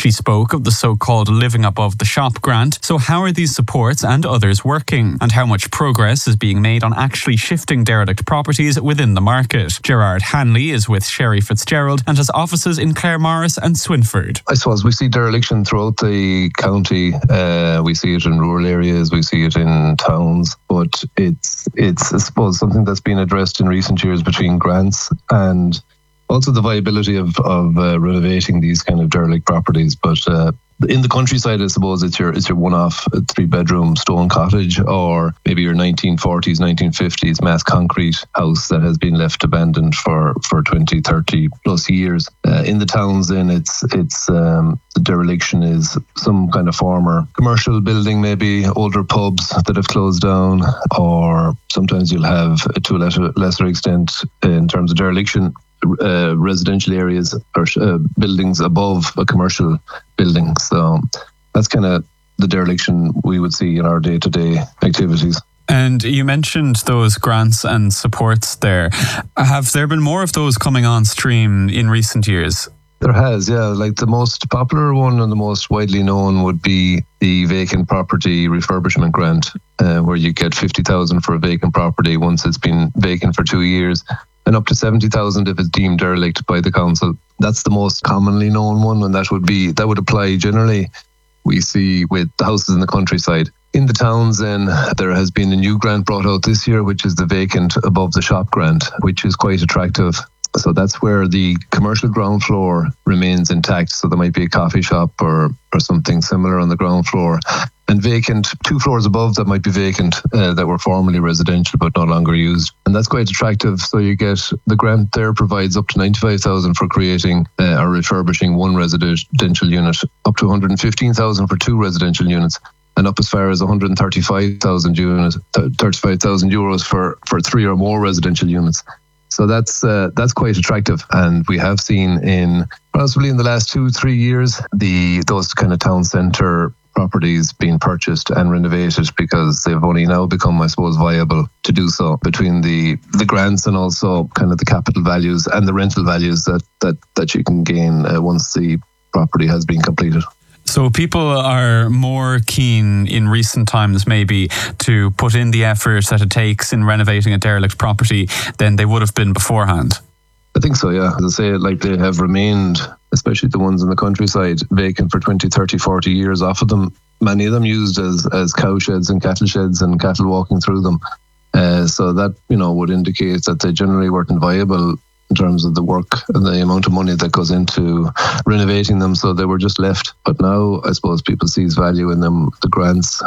She spoke of the so-called Living Above the Shop grant. So how are these supports and others working? And how much progress is being made on actually shifting derelict properties within the market? Gerard Hanley is with Sherry Fitzgerald and has offices in Claremorris and Swinford. I suppose we see dereliction throughout the county. We see it in rural areas, we see it in towns, but it's I suppose something that's been addressed in recent years between grants and also the viability of renovating these kind of derelict properties. But in the countryside, I suppose it's your one-off 3-bedroom stone cottage, or maybe your 1940s, 1950s mass concrete house that has been left abandoned for 20, 30 plus years. In the towns, then it's the dereliction is some kind of former commercial building, maybe older pubs that have closed down, or sometimes you'll have, to a lesser extent in terms of dereliction, residential areas or buildings above a commercial building. So that's kind of the dereliction we would see in our day-to-day activities. And you mentioned those grants and supports there. Have there been more of those coming on stream in recent years? There has, yeah. Like the most popular one and the most widely known would be the vacant property refurbishment grant, where you get 50,000 for a vacant property once it's been vacant for 2 years, and up to 70,000 if it's deemed derelict by the council. That's the most commonly known one, and that would apply generally, we see, with the houses in the countryside. In the towns, then, there has been a new grant brought out this year, which is the vacant above the shop grant, which is quite attractive. So that's where the commercial ground floor remains intact. So there might be a coffee shop or something similar on the ground floor. And vacant, 2 floors above that might be vacant, that were formerly residential but no longer used. And that's quite attractive. So you get, the grant there provides up to 95,000 for creating or refurbishing 1 residential unit, up to 115,000 for 2 residential units, and up as far as 135,000 euros for 3 or more residential units. So that's quite attractive, and we have seen possibly in the last 2-3 years those kind of town centre properties being purchased and renovated, because they've only now become, I suppose, viable to do so, between the grants and also kind of the capital values and the rental values that you can gain once the property has been completed. So people are more keen in recent times maybe to put in the effort that it takes in renovating a derelict property than they would have been beforehand. I think so, yeah. As I say, like, they have remained, especially the ones in the countryside, vacant for 20, 30, 40 years off of them. Many of them used as cow sheds and cattle walking through them. So that, would indicate that they generally weren't viable in terms of the work and the amount of money that goes into renovating them, so they were just left. But now, I suppose, people sees value in them. The grants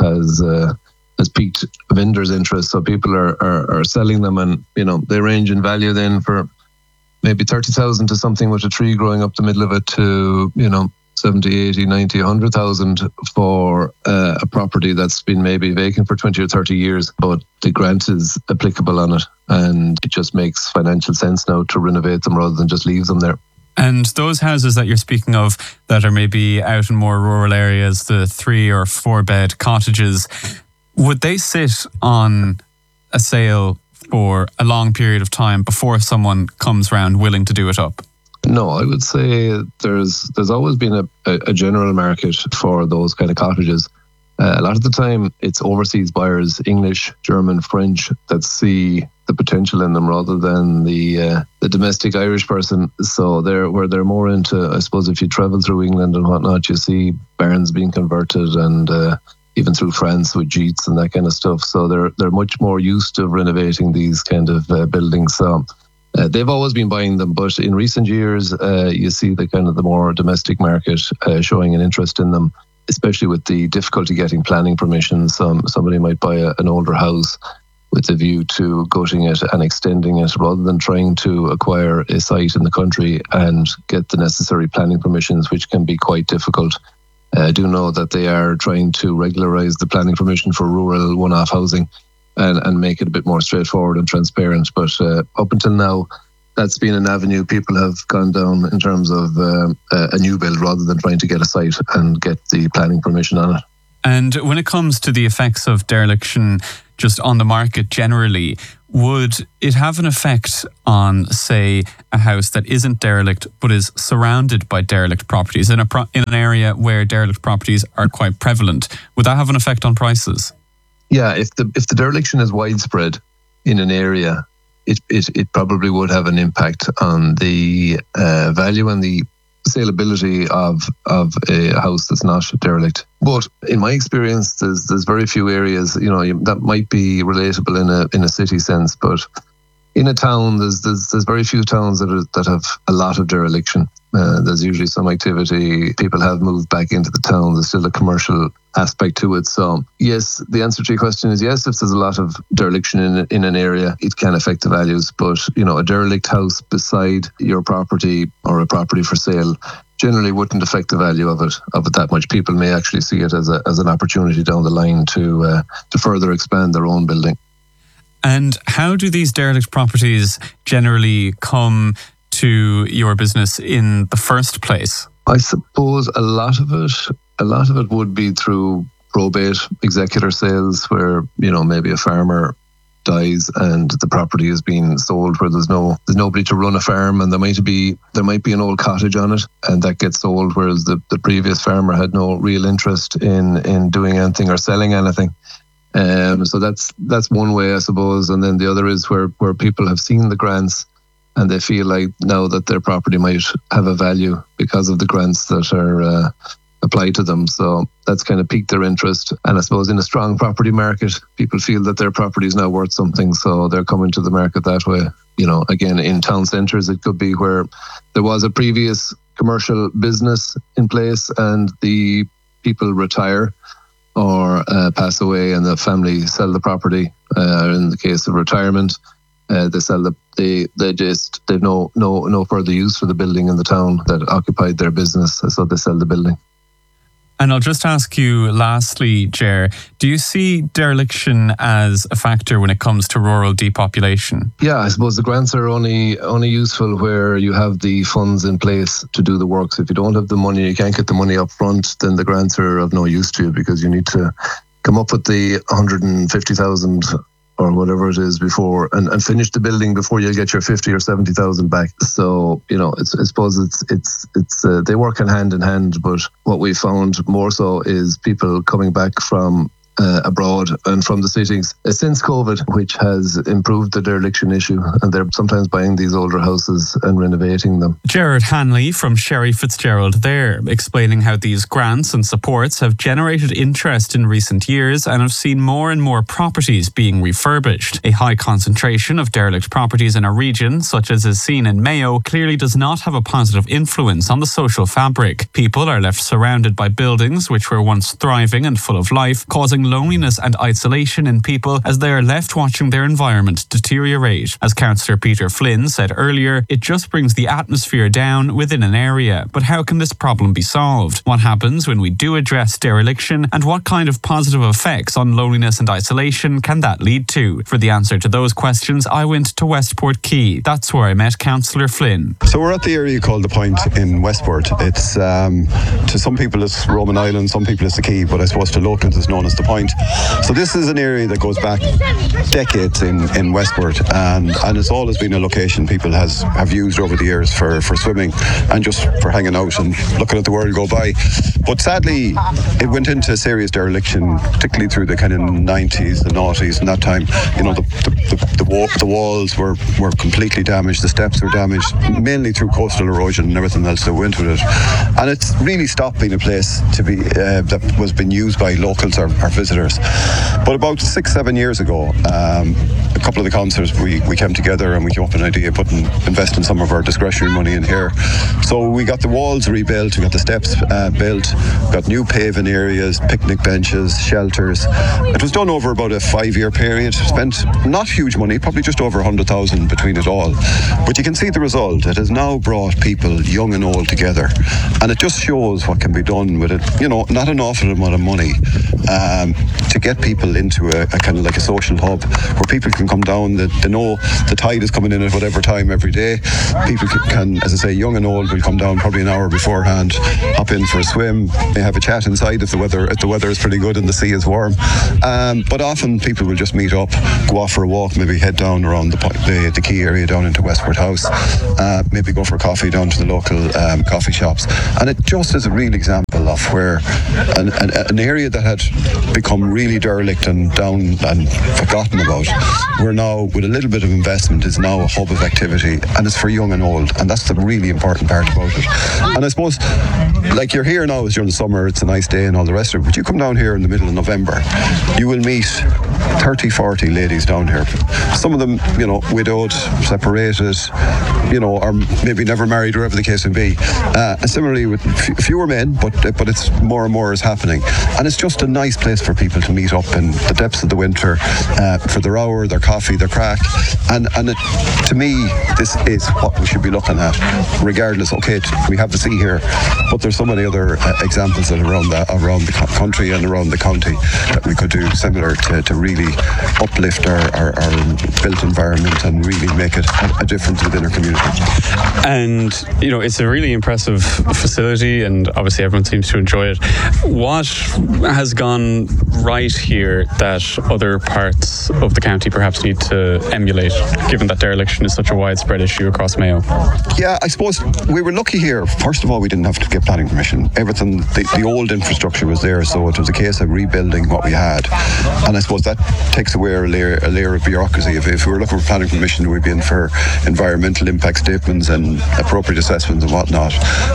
has piqued vendors' interest, so people are selling them, and they range in value then for maybe 30,000 to something with a tree growing up the middle of it to 70, 80, 90, 100,000 for a property that's been maybe vacant for 20 or 30 years, but the grant is applicable on it, and it just makes financial sense now to renovate them rather than just leave them there. And those houses that you're speaking of that are maybe out in more rural areas, the 3 or 4 bed cottages, would they sit on a sale for a long period of time before someone comes around willing to do it up? No, I would say there's always been a general market for those kind of cottages. A lot of the time, it's overseas buyers, English, German, French, that see the potential in them rather than the domestic Irish person. So they're more into, I suppose, if you travel through England and whatnot, you see barns being converted, and even through France with jeets and that kind of stuff. So they're much more used to renovating these kind of buildings. So they've always been buying them, but in recent years, you see the more domestic market showing an interest in them, especially with the difficulty getting planning permission. Somebody might buy an older house with a view to gutting it and extending it, rather than trying to acquire a site in the country and get the necessary planning permissions, which can be quite difficult. I do know that they are trying to regularise the planning permission for rural one-off housing and make it a bit more straightforward and transparent. But up until now, that's been an avenue people have gone down in terms of a new build, rather than trying to get a site and get the planning permission on it. And when it comes to the effects of dereliction, just on the market generally, would it have an effect on, say, a house that isn't derelict but is surrounded by derelict properties in an area where derelict properties are quite prevalent? Would that have an effect on prices? Yeah, if the dereliction is widespread in an area, it probably would have an impact on the value and the saleability of a house that's not derelict. But in my experience, there's very few areas, that might be relatable in a city sense, but in a town, there's very few towns that have a lot of dereliction. There's usually some activity. People have moved back into the town. There's still a commercial aspect to it. So yes, the answer to your question is yes. If there's a lot of dereliction in an area, it can affect the values. But a derelict house beside your property or a property for sale generally wouldn't affect the value of it that much. People may actually see it as an opportunity down the line to further expand their own building. And how do these derelict properties generally come to your business in the first place? I suppose a lot of it would be through probate executor sales, where maybe a farmer dies and the property is being sold, where there's nobody to run a farm, and there might be an old cottage on it, and that gets sold, whereas the previous farmer had no real interest in doing anything or selling anything. So that's one way, I suppose. And then the other is where people have seen the grants and they feel like now that their property might have a value because of the grants that are applied to them. So that's kind of piqued their interest. And I suppose in a strong property market, people feel that their property is now worth something. So they're coming to the market that way. Again, in town centres, it could be where there was a previous commercial business in place and the people retire or pass away, and the family sell the property. In the case of retirement, they sell they've no further use for the building in the town that occupied their business, so they sell the building. And I'll just ask you lastly, Ger, do you see dereliction as a factor when it comes to rural depopulation? Yeah, I suppose the grants are only useful where you have the funds in place to do the work. So if you don't have the money, you can't get the money up front, then the grants are of no use to you, because you need to come up with the 150,000 or whatever it is before and finish the building before you get your 50 or 70,000 back. So, I suppose it's they work hand in hand, but what we found more so is people coming back from abroad and from the cities since COVID, which has improved the dereliction issue, and they're sometimes buying these older houses and renovating them. Gerard Hanley from Sherry Fitzgerald there, explaining how these grants and supports have generated interest in recent years and have seen more and more properties being refurbished. A high concentration of derelict properties in a region, such as is seen in Mayo, clearly does not have a positive influence on the social fabric. People are left surrounded by buildings which were once thriving and full of life, causing loneliness and isolation in people as they are left watching their environment deteriorate. As Councillor Peter Flynn said earlier, it just brings the atmosphere down within an area. But how can this problem be solved? What happens when we do address dereliction, and what kind of positive effects on loneliness and isolation can that lead to? For the answer to those questions, I went to Westport Quay. That's where I met Councillor Flynn. So we're at the area called the Point in Westport. It's to some people it's Roman Island, some people it's the Quay, but I suppose to locals it's known as the Point. So this is an area that goes back decades in Westport, and it's always been a location people have used over the years for swimming and just for hanging out and looking at the world go by. But sadly, it went into serious dereliction, particularly through the kind of 90s, the noughties, and that time. The walls were completely damaged, the steps were damaged, mainly through coastal erosion and everything else that went with it. And it's really stopped being a place to be that was being used by locals or visitors. But about 6-7 years ago, a couple of the councillors, we came together and we came up with an idea of investing some of our discretionary money in here. So we got the walls rebuilt, we got the steps built, got new paving areas, picnic benches, shelters. It was done over about a 5-year period, spent not huge money, probably just over 100,000 between it all. But you can see the result. It has now brought people, young and old, together. And it just shows what can be done with it. Not an awful amount of money. to get people into a kind of like a social hub where people can come down. They know the tide is coming in at whatever time every day. People can, as I say, young and old, will come down probably an hour beforehand, hop in for a swim, they have a chat inside if the weather is pretty good and the sea is warm. But often people will just meet up, go off for a walk, maybe head down around the quay area down into Westport House, maybe go for a coffee down to the local coffee shops. And it just is a real example of where an area that had become really derelict and down and forgotten about, we're now, with a little bit of investment, is now a hub of activity, and it's for young and old, and that's the really important part about it. And I suppose, like, you're here now, it's during the summer, it's a nice day and all the rest of it, but you come down here in the middle of November, you will meet 30, 40 ladies down here. Some of them, widowed, separated, or maybe never married, wherever the case may be. And similarly with fewer men, but it's more and more is happening. And it's just a nice place for people to meet up in the depths of the winter for their hour, their coffee, their crack. And to me, this is what we should be looking at, regardless. Okay, we have the sea here, but there's so many other examples that around the country and around the county that we could do similar to really uplift our built environment and really make it a difference within our community. And, it's a really impressive facility, and obviously everyone seems to enjoy it. What has gone right here that other parts of the county perhaps need to emulate, given that dereliction is such a widespread issue across Mayo? Yeah, I suppose we were lucky here. First of all, we didn't have to get planning permission. Everything, the old infrastructure was there, so it was a case of rebuilding what we had. And I suppose that takes away a layer of bureaucracy. If we were looking for planning permission, we'd be in for environmental impact statements and appropriate assessments and whatnot.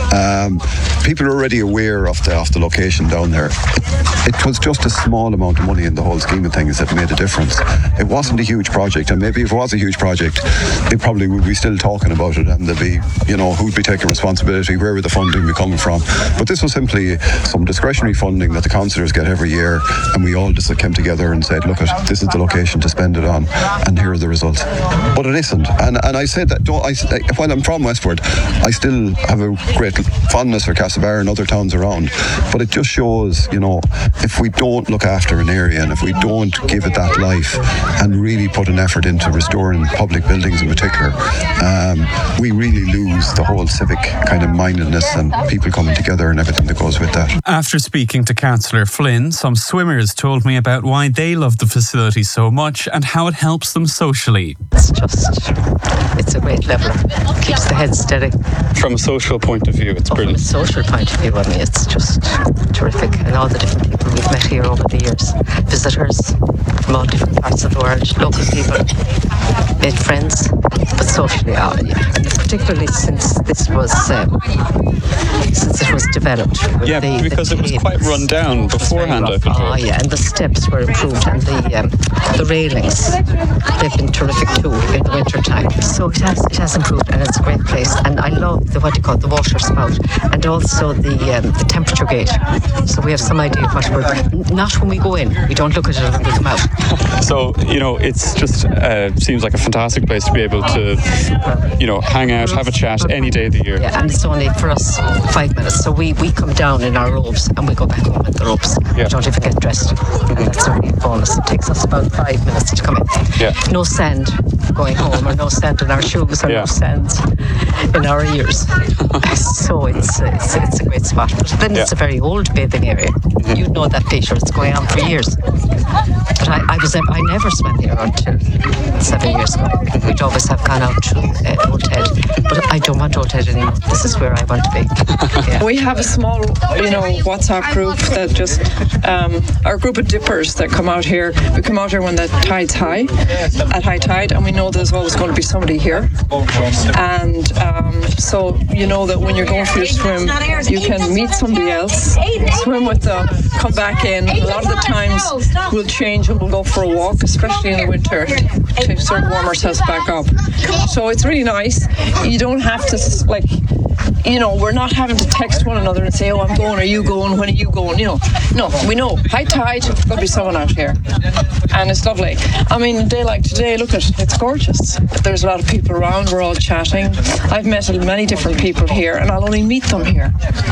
People are already aware of the location down there. It was just a small amount of money in the whole scheme of things that made a difference. It wasn't a huge project, and maybe if it was a huge project, they probably would be still talking about it, and there'd be, who'd be taking responsibility, where would the funding be coming from. But this was simply some discretionary funding that the councillors get every year, and we all just came together and said, look, this is the location to spend it on, and here are the results. But it isn't. And I said that, while I'm from Westport, I still have a great fondness for Castlebar and other towns around. But it just shows, if we don't look after an area and if we don't give it that life and really put an effort into restoring public buildings in particular, we really lose the whole civic kind of mindedness and people coming together and everything that goes with that. After speaking to Councillor Flynn, some swimmers told me about why they love the facility so much and how it helps them socially. It's a great level. Keeps the head steady. From a social point of view, it's brilliant. From a social point of view, it's just terrific. And all the different people we've met here over the years. Visitors from all different parts of the world, local people, made friends, but socially, and particularly since this was developed. Yeah, because it was quite run down beforehand, I've been told. And the steps were improved, and the railings, they've been terrific too in the winter time. So it has improved, and it's a great place. And I love the water spout, and also the temperature gauge. So we have some idea of what we're not when we go in. We don't look at it when we come out. So it's just seems like a fantastic place to be able to hang out, have a chat any day of the year. Yeah, and it's only for us 5 minutes. So we come down in our robes and we go back home in the robes. Yeah. We don't even get dressed. And that's a real bonus. It takes us about 5 minutes to come in. Yeah. No sand going home, or no sand in our shoes, or no sand in our ears. So it's a great spot. But then it's a very old bathing area. Mm-hmm. You know that, Peter. It's going on for years. But I never swam here until 7 years ago. We'd always have gone out to Old Head, but I don't want Old Head anymore. This is where I want to be. Yeah. We have a small, WhatsApp group that just our group of dippers that come out here. We come out here when the tide's high, at high tide, and we know there's always going to be somebody here. And so you know that when you're going for your swim, you can meet somebody else, swim with them, come back in. A lot of the times we'll change and we'll go for a walk, especially in the winter, to sort of warm ourselves back up. So it's really nice. You don't have to, we're not having to text one another and say, oh, I'm going, are you going, when are you going? No, we know, high tide, there'll be someone out here. And it's lovely. I mean, a day like today, look at it, it's gorgeous. There's a lot of people around, we're all chatting. I've met many different people here, and I'll only meet them here.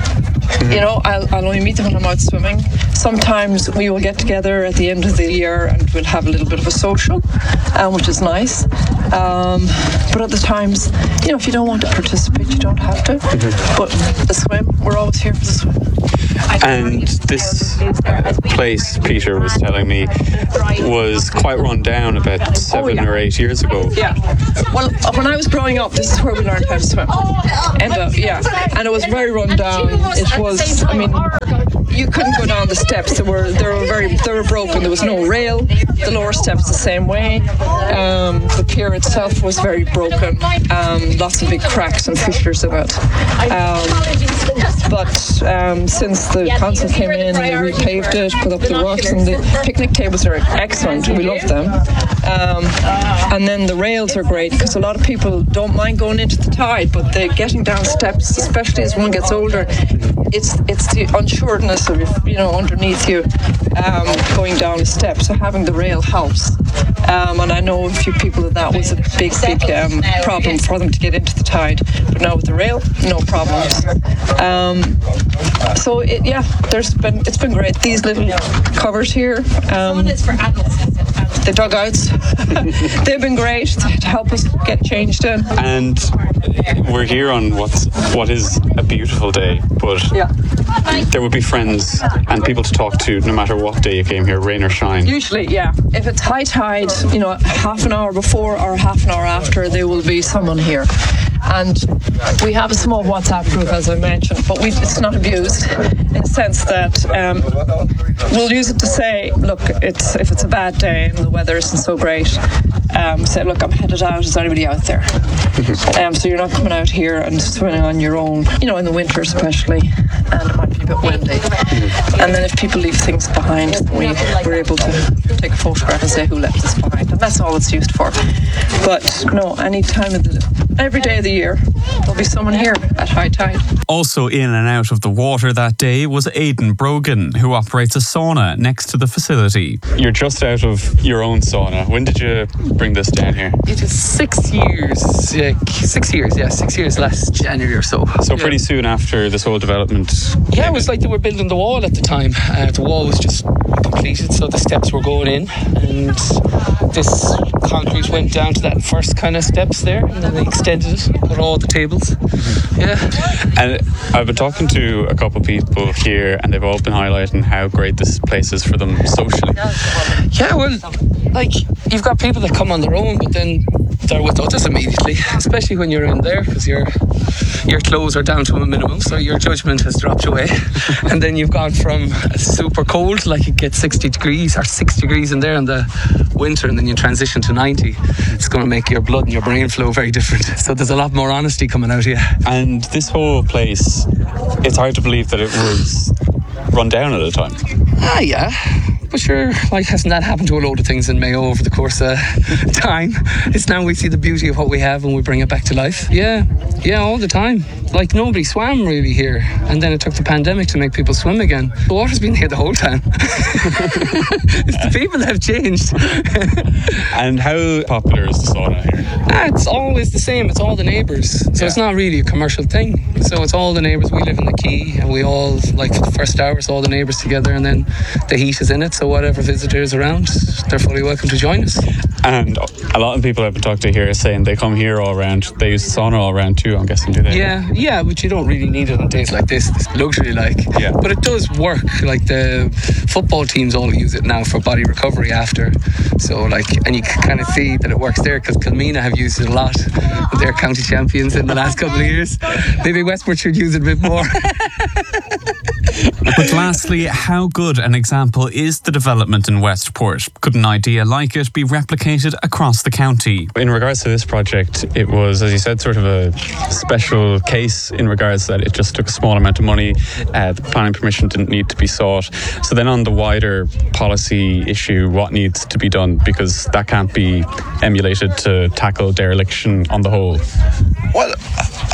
You know, I'll only meet them when I'm out swimming. Sometimes we will get together at the end of the year and we'll have a little bit of a social, which is nice. But other times, you know, if you don't want to participate, you don't have to. But the swim, we're always here for the swim. And this place, Peter was telling me, was quite run down about 7 or 8 years ago. Yeah. Well, when I was growing up, this is where we learned how to swim. And it was very run down. It was, I mean, you couldn't go down the steps. They were broken. There was no rail. The lower steps the same way. The pier itself was very broken. Lots of big cracks and fissures in it. But since the council came in and they repaved it, put up the rocks, and the picnic tables are excellent. We love them. And then the rails are great because a lot of people don't mind going into the tide, but they're getting down steps, especially as one gets older. It's the unsuredness of, you know, underneath you going down the steps. So having the rail helps. And I know a few people that was a big problem for them to get into the tide. But now with the rail, no problems. So it's been great. These little covers here, the dugouts, they've been great to help us get changed in. And we're here on what is a beautiful day, but there would be friends and people to talk to no matter what day you came here, rain or shine. Usually, yeah. If it's high tide, you know, half an hour before or half an hour after, there will be someone here. And we have a small WhatsApp group, as I mentioned, but it's not abused in the sense that we'll use it to say, look, if it's a bad day and the weather isn't so great, say, look, I'm headed out. Is anybody out there? So you're not coming out here and swimming on your own, you know, in the winter especially, and it might be a bit windy. And then if people leave things behind, we're able to take a photograph and say who left this behind. And that's all it's used for. But no, every day of the year, there'll be someone here at high tide. Also in and out of the water that day was Aidan Brogan, who operates a sauna next to the facility. You're just out of your own sauna. When did you bring this down here? It is 6 years. 6 years, yeah. 6 years last January or so. So pretty soon after this whole development? Yeah, it was like they were building the wall at the time. The wall was just completed, so the steps were going in, and this concrete went down to that first kind of steps there, and then they extended it, put all the tables. Yeah. And I've been talking to a couple of people here, and they've all been highlighting how great this place is for them socially. Yeah, well, like, you've got people that come on their own, but then they're with others immediately, especially when you're in there, because your clothes are down to a minimum, so your judgment has dropped away. And then you've gone from super cold, like it gets 60 degrees or 6 degrees in there in the winter, and then you transition to 90. It's going to make your blood and your brain flow very different. So there's a lot more honesty coming out here. And this whole place, it's hard to believe that it was run down at a time. Yeah. But sure, like, hasn't that happened to a load of things in Mayo over the course of time? It's now we see the beauty of what we have and we bring it back to life. Yeah, all the time. Like, nobody swam really here, and then it took the pandemic to make people swim again. The water's been here the whole time. It's the people that have changed. And how popular is the sauna here? It's always the same. It's all the neighbours. So it's not really a commercial thing. So it's all the neighbours. We live in the quay, and we all, like, for the first hour, it's all the neighbours together, and then the heat is in it. So whatever visitors around, they're fully welcome to join us. And a lot of people I've been talking to here are saying they come here all round. They use the sauna all round too, I'm guessing, do they? Yeah, but you don't really need it on days like this. It's luxury, like. Yeah. But it does work. Like, the football teams all use it now for body recovery after. So, like, and you can kind of see that it works there because Kilmena have used it a lot. They're county champions in the last couple of years. Maybe Westport should use it a bit more. But lastly, how good an example is the development in Westport? Could an idea like it be replicated across the county? In regards to this project, it was, as you said, sort of a special case in regards that it just took a small amount of money. The planning permission didn't need to be sought. So then on the wider policy issue, what needs to be done? Because that can't be emulated to tackle dereliction on the whole. Well,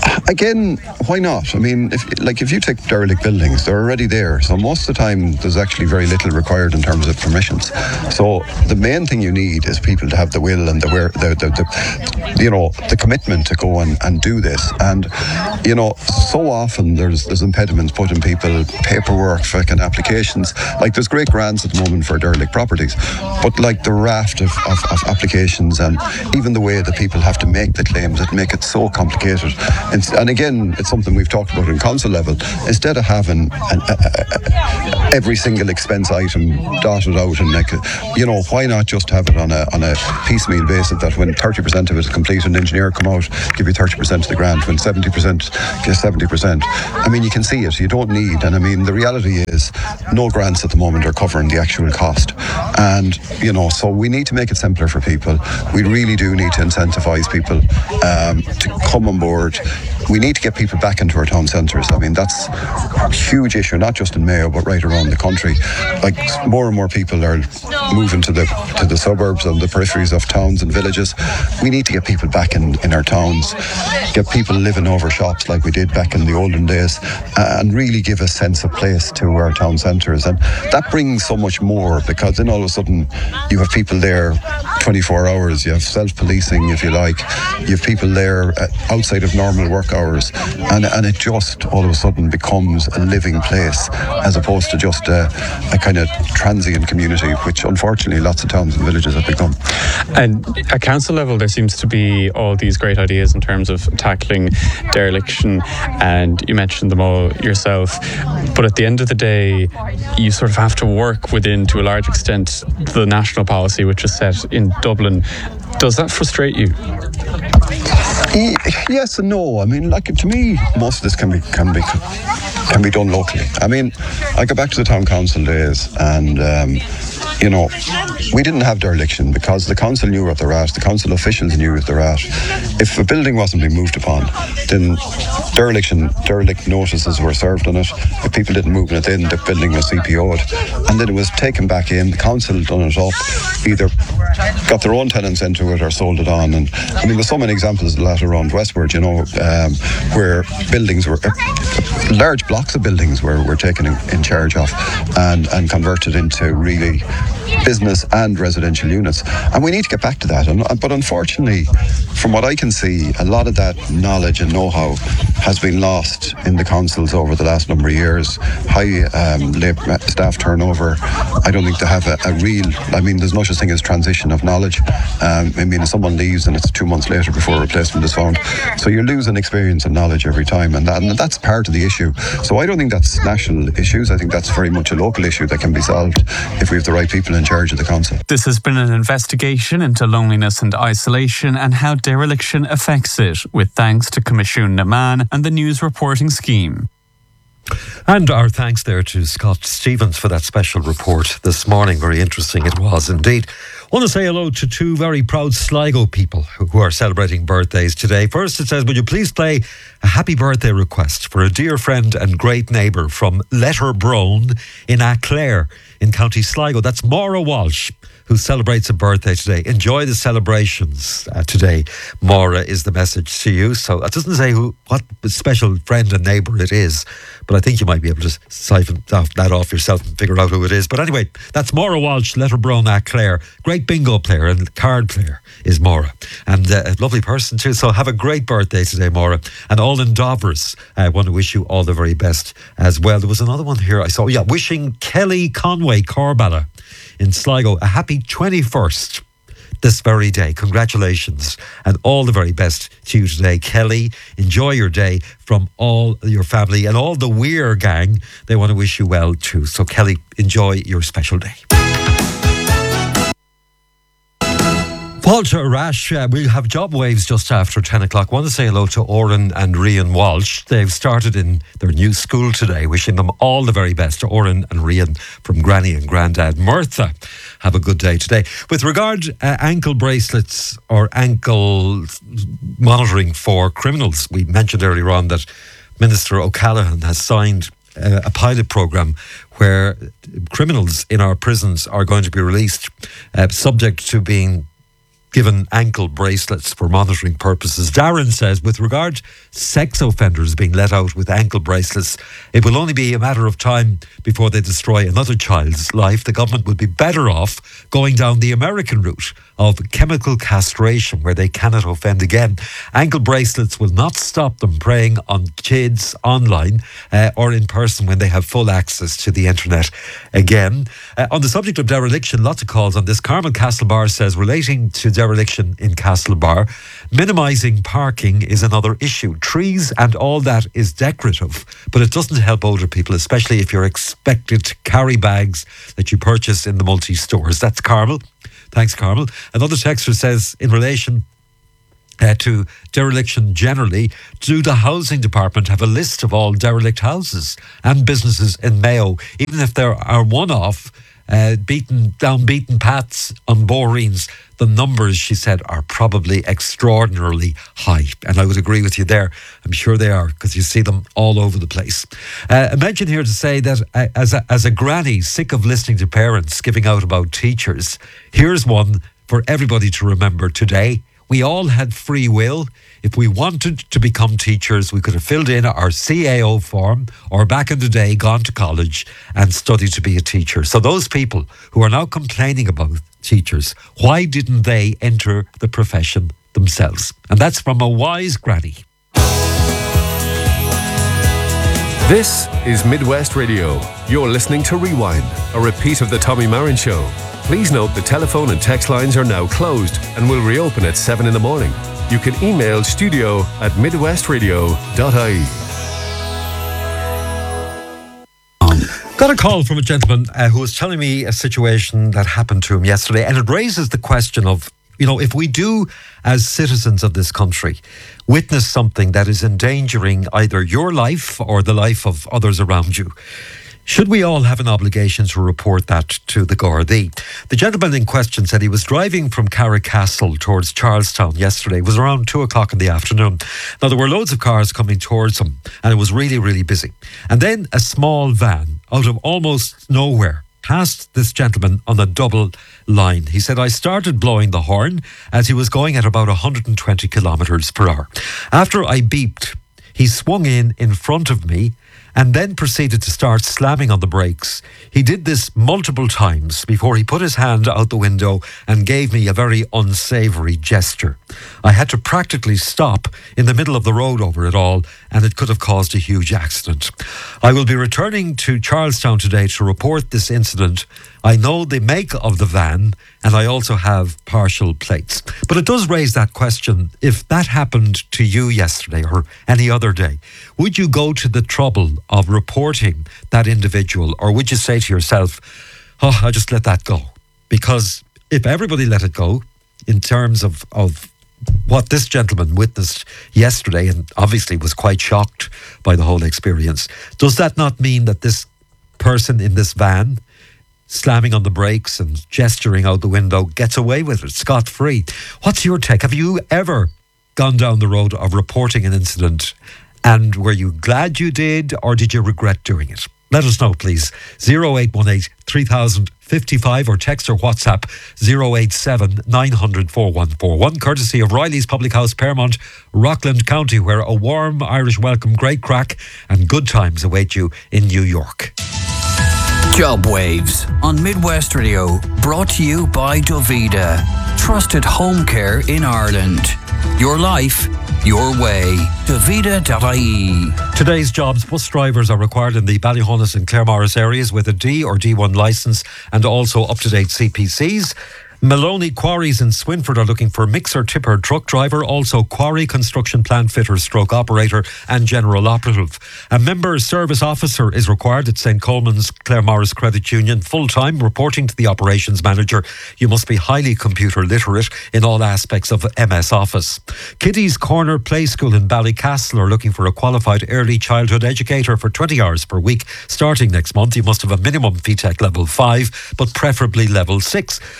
Again, why not? I mean, if you take derelict buildings, they're already there. So most of the time, there's actually very little required in terms of permissions. So the main thing you need is people to have the will and the commitment to go and do this. And so often there's impediments put in people, paperwork, fucking applications. Like there's great grants at the moment for derelict properties, but like the raft of applications and even the way that people have to make the claims, it make it so complicated. And again, it's something we've talked about in council level. Instead of having every single expense item dotted out and why not just have it on a piecemeal basis, that when 30% of it is complete, an engineer come out, give you 30% of the grant, when 70% gets 70%. I mean, you can see it. You don't need, and I mean, the reality is no grants at the moment are covering the actual cost. And, so we need to make it simpler for people. We really do need to incentivise people to come on board. We need to get people back into our town centres. I mean, that's a huge issue, not just in Mayo, but right around the country. Like, more and more people are moving to the suburbs and the peripheries of towns and villages. We need to get people back in our towns, get people living over shops like we did back in the olden days, and really give a sense of place to our town centres. And that brings so much more, because then all of a sudden you have people there 24 hours, you have self-policing, if you like, you have people there outside of normal work hours, and it just all of a sudden becomes a living place as opposed to just a kind of transient community, which unfortunately lots of towns and villages have become. And at council level, there seems to be all these great ideas in terms of tackling dereliction, and you mentioned them all yourself, but at the end of the day, you sort of have to work within, to a large extent, the national policy which is set in Dublin. Does that frustrate you? Yes and no. I mean, like, to me, most of this can be done locally. I mean, I go back to the town council days, and we didn't have dereliction because the council knew what they're at, the council officials knew what they're at. If a building wasn't being moved upon, then derelict notices were served on it. If people didn't move in it, then the building was CPO'd, and then it was taken back in. The council done it up, either got their own tenants into it or sold it on. And I mean, there's so many examples of that around Westward, where buildings were, large blocks of buildings were taken in charge of and converted into really business and residential units. And we need to get back to that. But unfortunately, from what I can see, a lot of that knowledge and know-how has been lost in the councils over the last number of years. High staff turnover. I don't think they have a real, I mean, there's no such thing as transition of knowledge. I mean, if someone leaves and it's 2 months later before a replacement is found. So you're losing experience and knowledge every time, and that's part of the issue. So I don't think that's national issues. I think that's very much a local issue that can be solved if we have the right people in charge of the council. This has been an investigation into loneliness and isolation and how dereliction affects it, with thanks to Comisiún na Meán and the News Reporting Scheme. And our thanks there to Scott Stevens for that special report this morning. Very interesting it was indeed. I want to say hello to two very proud Sligo people who are celebrating birthdays today. First, it says, would you please play a happy birthday request for a dear friend and great neighbour from Letterbrone in Aclair in County Sligo. That's Maura Walsh, who celebrates a birthday today. Enjoy the celebrations today. Maura is the message to you. So it doesn't say what special friend and neighbour it is, but I think you might be able to siphon that off yourself and figure out who it is. But anyway, that's Maura Walsh, Letterbrone, Aclair. Great bingo player and card player is Maura. And a lovely person too. So have a great birthday today, Maura. And all in Dovers, I want to wish you all the very best as well. There was another one here I saw. Yeah, wishing Kelly Conway Corballa in Sligo a happy 21st this very day. Congratulations and all the very best to you today, Kelly. Enjoy your day from all your family and all the Weir gang. They want to wish you well too. So Kelly, enjoy your special day. Walter Rash, we'll have job waves just after 10 o'clock. I want to say hello to Oren and Rian Walsh. They've started in their new school today. Wishing them all the very best to Oren and Rian from Granny and Grandad Murtha. Have a good day today. With regard ankle bracelets or ankle monitoring for criminals, we mentioned earlier on that Minister O'Callaghan has signed a pilot programme where criminals in our prisons are going to be released subject to being given ankle bracelets for monitoring purposes. Darren says, with regard to sex offenders being let out with ankle bracelets, it will only be a matter of time before they destroy another child's life. The government would be better off going down the American route of chemical castration, where they cannot offend again. Ankle bracelets will not stop them preying on kids online or in person when they have full access to the internet again. On the subject of dereliction, lots of calls on this. Carmel Castlebar says, relating to dereliction in Castlebar, minimising parking is another issue. Trees and all that is decorative, but it doesn't help older people, especially if you're expected to carry bags that you purchase in the multi-stores. That's Carmel. Thanks, Carmel. Another texter says, in relation to dereliction generally, do the housing department have a list of all derelict houses and businesses in Mayo, even if there are one-off beaten paths on Boreens? The numbers, she said, are probably extraordinarily high. And I would agree with you there. I'm sure they are, because you see them all over the place. I mention here to say that as a granny sick of listening to parents giving out about teachers, here's one for everybody to remember today. We all had free will. If we wanted to become teachers, we could have filled in our CAO form, or back in the day gone to college and studied to be a teacher. So those people who are now complaining about teachers, why didn't they enter the profession themselves? And that's from a wise granny. This is Midwest Radio. You're listening to Rewind, a repeat of the Tommy Marin Show. Please note the telephone and text lines are now closed and will reopen at 7 in the morning. You can email studio@midwestradio.ie. Got a call from a gentleman who was telling me a situation that happened to him yesterday, and it raises the question of, if we do, as citizens of this country, witness something that is endangering either your life or the life of others around you, should we all have an obligation to report that to the Gardaí? The gentleman in question said he was driving from Carricastle towards Charlestown yesterday. It was around 2 o'clock in the afternoon. Now, there were loads of cars coming towards him, and it was really, really busy. And then a small van out of almost nowhere passed this gentleman on a double line. He said, I started blowing the horn as he was going at about 120 kilometres per hour. After I beeped, he swung in front of me and then proceeded to start slamming on the brakes. He did this multiple times before he put his hand out the window and gave me a very unsavoury gesture. I had to practically stop in the middle of the road over it all, and it could have caused a huge accident. I will be returning to Charlestown today to report this incident. I know the make of the van, and I also have partial plates. But it does raise that question, if that happened to you yesterday or any other day, would you go to the trouble of reporting that individual, or would you say to yourself, I'll just let that go? Because if everybody let it go, in terms of what this gentleman witnessed yesterday, and obviously was quite shocked by the whole experience, does that not mean that this person in this van, slamming on the brakes and gesturing out the window, gets away with it scot-free? What's your take? Have you ever gone down the road of reporting an incident, and were you glad you did, or did you regret doing it? Let us know, please. 0818 3000 55 or text or WhatsApp 087 900 4141, courtesy of Riley's Public House, Paramount, Rockland County, where a warm Irish welcome, great crack and good times await you in New York. Job Waves on Midwest Radio, brought to you by Dovida, trusted home care in Ireland. Your life, your way. Dovida.ie. Today's jobs: bus drivers are required in the Ballyhonus and Claremorris areas with a D or D1 licence and also up-to-date CPCs. Maloney Quarries in Swinford are looking for mixer tipper truck driver, also quarry construction plant fitter stroke operator and general operative. A member service officer is required at St. Coleman's Claremorris Credit Union, full-time, reporting to the operations manager. You must be highly computer literate in all aspects of MS Office. Kiddies Corner Play School in Ballycastle are looking for a qualified early childhood educator for 20 hours per week starting next month. You must have a minimum VTech level 5, but preferably level 6. Create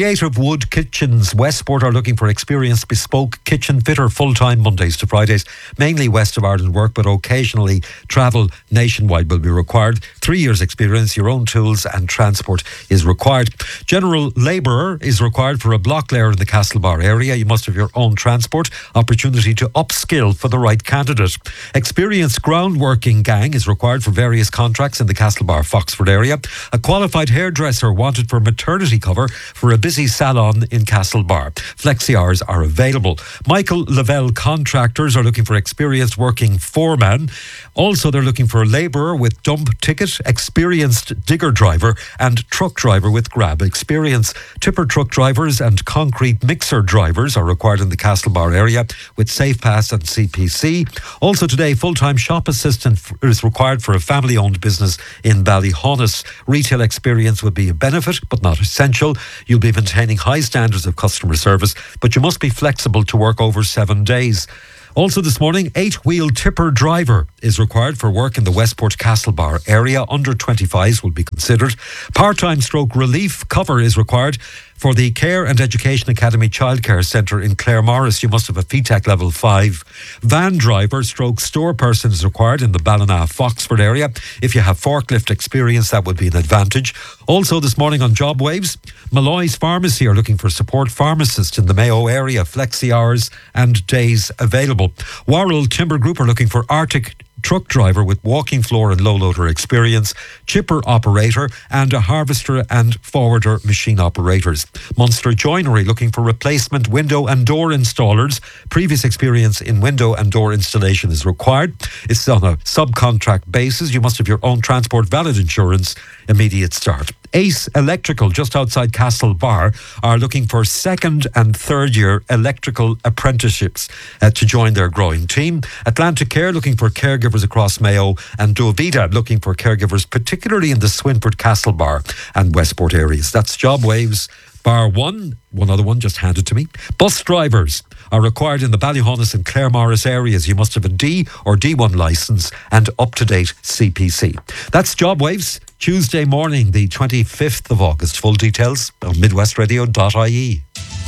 Creative Wood Kitchens Westport are looking for experienced bespoke kitchen fitter full-time Mondays to Fridays, mainly west of Ireland work, but occasionally travel nationwide will be required. 3 years experience, your own tools and transport is required. General labourer is required for a block layer in the Castlebar area. You must have your own transport. Opportunity to upskill for the right candidate. Experienced groundworking gang is required for various contracts in the Castlebar Foxford area. A qualified hairdresser wanted for maternity cover for a busy salon in Castlebar. Flexi hours are available. Michael Lavelle Contractors are looking for experienced working foreman. Also, they're looking for a labourer with dump ticket, experienced digger driver and truck driver with grab experience. Tipper truck drivers and concrete mixer drivers are required in the Castlebar area with Safe Pass and CPC. Also today, full-time shop assistant is required for a family-owned business in Ballyhonus. Retail experience would be a benefit, but not essential. You'll be maintaining high standards of customer service, but you must be flexible to work over 7 days. Also this morning, 8-wheel tipper driver is required for work in the Westport Castlebar area. Under 25s will be considered. Part-time stroke relief cover is required for the Care and Education Academy Childcare Centre in Claremorris. You must have a FETAC level 5. Van driver stroke store person is required in the Ballina Foxford area. If you have forklift experience, that would be an advantage. Also this morning on Job Waves, Malloy's Pharmacy are looking for support pharmacist in the Mayo area. Flexi hours and days available. Warrell Timber Group are looking for Arctic truck driver with walking floor and low loader experience, chipper operator and a harvester and forwarder machine operators. Munster Joinery looking for replacement window and door installers. Previous experience in window and door installation is required. It's on a subcontract basis. You must have your own transport, valid insurance, immediate start. Ace Electrical, just outside Castlebar, are looking for second and third year electrical apprenticeships to join their growing team. Atlantic Care looking for caregivers across Mayo, and Dovita looking for caregivers particularly in the Swinford, Castlebar and Westport areas. That's Job Waves. Bar one other one just handed to me. Bus drivers are required in the Ballyhonus and Claremorris areas. You must have a D or D1 licence and up-to-date CPC. That's Job Waves, Tuesday morning, the 25th of August. Full details on midwestradio.ie.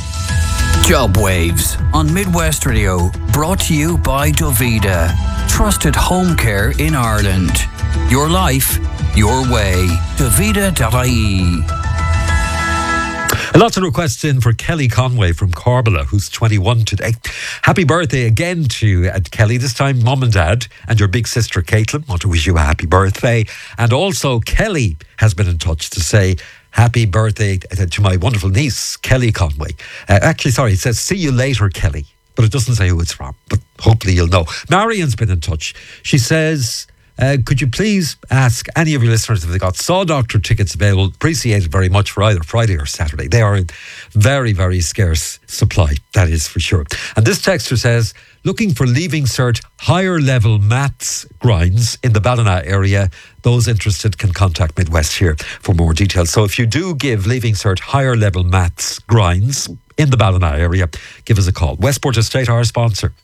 Job Waves on Midwest Radio, brought to you by Dovida. Trusted home care in Ireland. Your life, your way. Dovida.ie. Lots of requests in for Kelly Conway from Corbala, who's 21 today. Happy birthday again to Kelly, this time mum and dad, and your big sister Caitlin. Want to wish you a happy birthday. And also Kelly has been in touch to say happy birthday to my wonderful niece, Kelly Conway. It says see you later, Kelly, but it doesn't say who it's from, but hopefully you'll know. Marion's been in touch. She says, could you please ask any of your listeners if they got Saw Doctor tickets available? Appreciate it very much for either Friday or Saturday. They are in very, very scarce supply, that is for sure. And this texter says, looking for Leaving Cert higher level maths grinds in the Ballina area. Those interested can contact Midwest here for more details. So if you do give Leaving Cert higher level maths grinds in the Ballina area, give us a call. Westport Estate, our sponsor.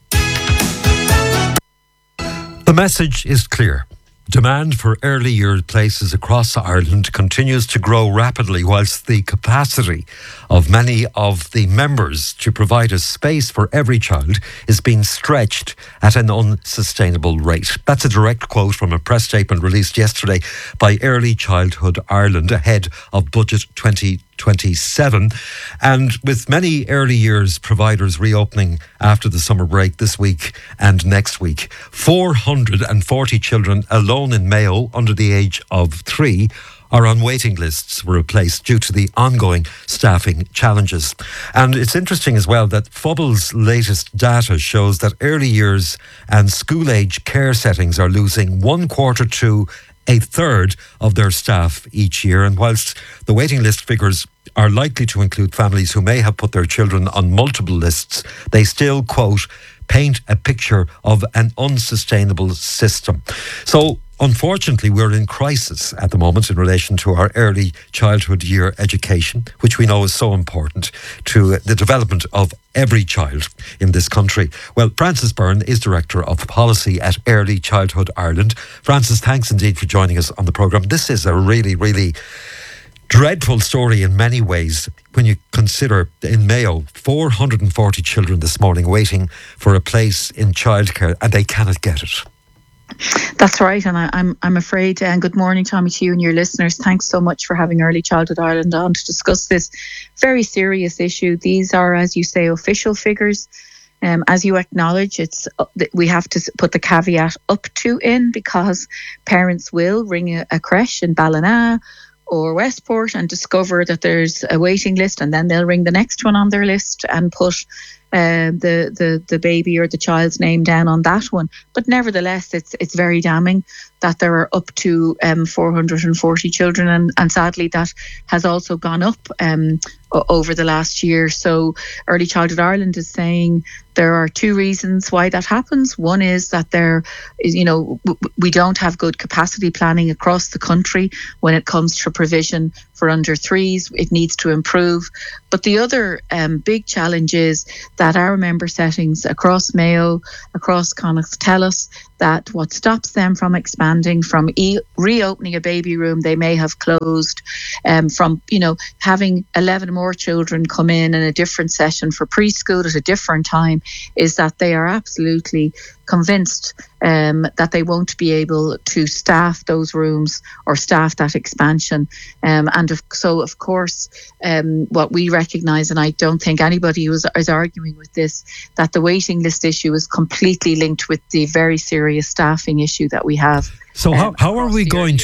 The message is clear. Demand for early years places across Ireland continues to grow rapidly, whilst the capacity of many of the members to provide a space for every child is being stretched at an unsustainable rate. That's a direct quote from a press statement released yesterday by Early Childhood Ireland ahead of Budget 2027. And with many early years providers reopening after the summer break this week and next week, 440 children alone in Mayo under the age of 3 are on waiting lists were replaced due to the ongoing staffing challenges. And it's interesting as well that Fubble's latest data shows that early years and school-age care settings are losing 1/4 to a third of their staff each year. And whilst the waiting list figures are likely to include families who may have put their children on multiple lists, they still, quote, paint a picture of an unsustainable system. So, unfortunately, we're in crisis at the moment in relation to our early childhood year education, which we know is so important to the development of every child in this country. Well, Frances Byrne is Director of Policy at Early Childhood Ireland. Frances, thanks indeed for joining us on the programme. This is a really, really dreadful story in many ways when you consider in Mayo 440 children this morning waiting for a place in childcare and they cannot get it. That's right, and I'm afraid. And good morning, Tommy, to you and your listeners. Thanks so much for having Early Childhood Ireland on to discuss this very serious issue. These are, as you say, official figures. As you acknowledge, we have to put the caveat up to in, because parents will ring a creche in Ballina or Westport and discover that there's a waiting list, and then they'll ring the next one on their list and put the baby or the child's name down on that one. But nevertheless, it's very damning that there are up to 440 children, and sadly that has also gone up over the last year. So Early Childhood Ireland is saying there are two reasons why that happens. One is that there is, we don't have good capacity planning across the country when it comes to provision for under threes. It needs to improve. But the other big challenge is that our member settings across Mayo, across Connacht, tell us that what stops them from expanding, from reopening a baby room they may have closed, from having 11 more children come in a different session for preschool at a different time, is that they are absolutely convinced that they won't be able to staff those rooms or staff that expansion. So of course, what we recognise, and I don't think anybody is arguing with this, that the waiting list issue is completely linked with the very serious staffing issue that we have. So how are we going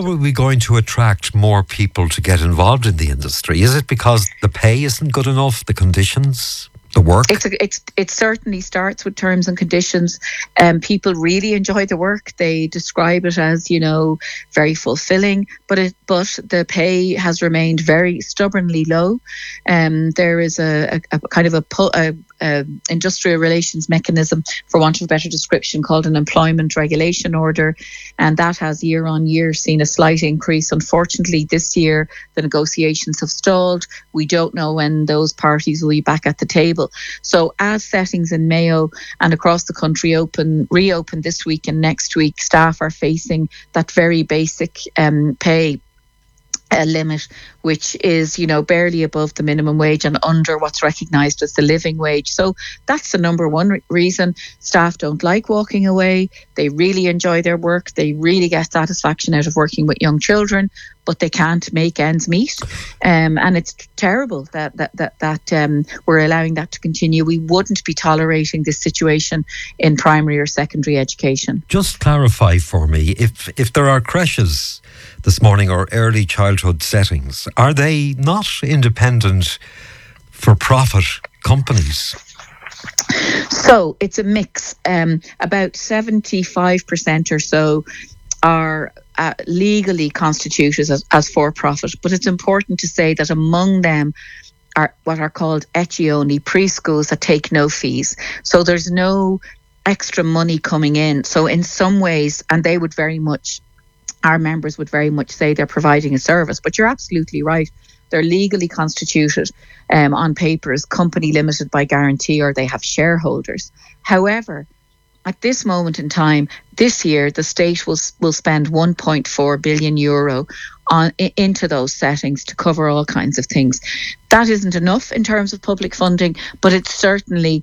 to attract more people to get involved in the industry? Is it because the pay isn't good enough, the conditions, the work? It certainly starts with terms and conditions. People really enjoy the work. They describe it as, very fulfilling, but the pay has remained very stubbornly low. There is a kind of a industrial relations mechanism, for want of a better description, called an employment regulation order, and that has year on year seen a slight increase. Unfortunately, this year the negotiations have stalled. We don't know when those parties will be back at the table. So as settings in Mayo and across the country reopen this week and next week, staff are facing that very basic pay limit, which is, barely above the minimum wage and under what's recognised as the living wage. So that's the number one reason. Staff don't like walking away. They really enjoy their work. They really get satisfaction out of working with young children, but they can't make ends meet. And it's terrible that we're allowing that to continue. We wouldn't be tolerating this situation in primary or secondary education. Just clarify for me, if there are creches this morning or early childhood settings, are they not independent for-profit companies? So it's a mix. About 75% or so are legally constituted as for-profit, but it's important to say that among them are what are called ecce-only preschools that take no fees. So there's no extra money coming in. So in some ways, and they would very much, our members would very much say they're providing a service, but you're absolutely right. They're legally constituted on paper as company limited by guarantee, or they have shareholders. However, at this moment in time, this year, the state will spend €1.4 billion into those settings to cover all kinds of things. That isn't enough in terms of public funding, but it's certainly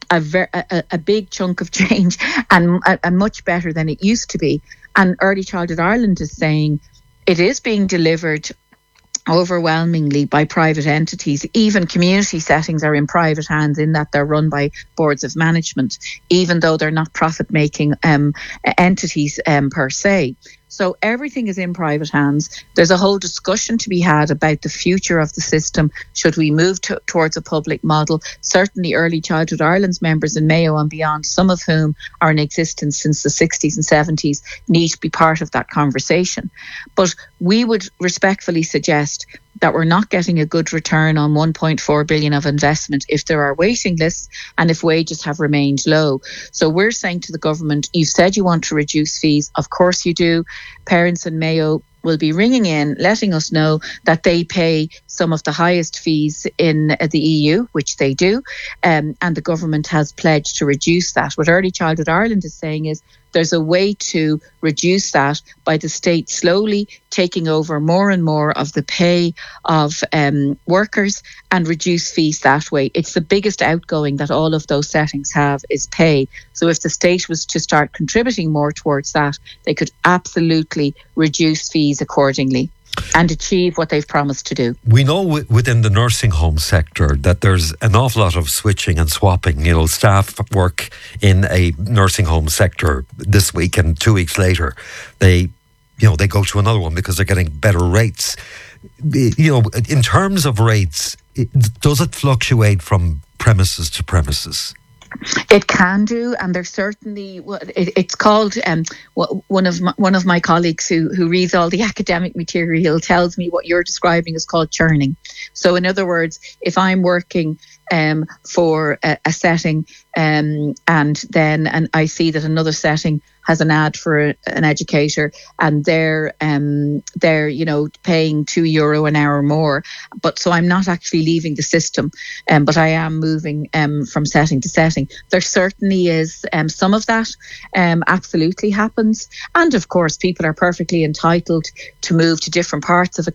a big chunk of change and much better than it used to be. And Early Childhood Ireland is saying it is being delivered overwhelmingly by private entities. Even community settings are in private hands in that they're run by boards of management, even though they're not profit-making entities per se. So everything is in private hands. There's a whole discussion to be had about the future of the system. Should we move towards a public model? Certainly Early Childhood Ireland's members in Mayo and beyond, some of whom are in existence since the 60s and 70s, need to be part of that conversation. But we would respectfully suggest that we're not getting a good return on 1.4 billion of investment if there are waiting lists and if wages have remained low. So we're saying to the government, you've said you want to reduce fees. Of course you do. Parents in Mayo will be ringing in, letting us know that they pay some of the highest fees in the EU, which they do, and the government has pledged to reduce that. What Early Childhood Ireland is saying is there's a way to reduce that by the state slowly taking over more and more of the pay of workers and reduce fees that way. It's the biggest outgoing that all of those settings have is pay. So if the state was to start contributing more towards that, they could absolutely reduce fees accordingly and achieve what they've promised to do. We know within the nursing home sector that there's an awful lot of switching and swapping. Staff work in a nursing home sector this week and 2 weeks later they go to another one because they're getting better rates. In terms of rates, does it fluctuate from premises to premises? It can do, and there's certainly it's called. One of my colleagues who reads all the academic material tells me what you're describing is called churning. So, in other words, if I'm working for a setting, and then I see that another setting has an ad for an educator, and they're paying €2 an hour more. But so I'm not actually leaving the system, but I am moving from setting to setting. There certainly is some of that absolutely happens, and of course people are perfectly entitled to move to different parts of